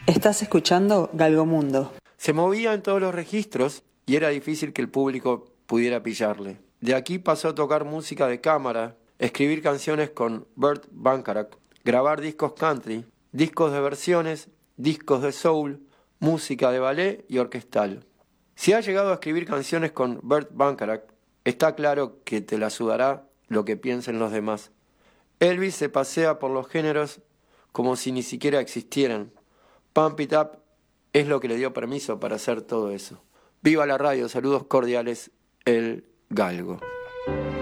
Estás escuchando Galgomundo. Se movía en todos los registros y era difícil que el público pudiera pillarle. De aquí pasó a tocar música de cámara, escribir canciones con Burt Bacharach, grabar discos country, discos de versiones, discos de soul, música de ballet y orquestal. Si has llegado a escribir canciones con Burt Bacharach, está claro que te la sudará lo que piensen los demás. Elvis se pasea por los géneros como si ni siquiera existieran. Pump It Up es lo que le dio permiso para hacer todo eso. Viva la radio, saludos cordiales, el Galgo.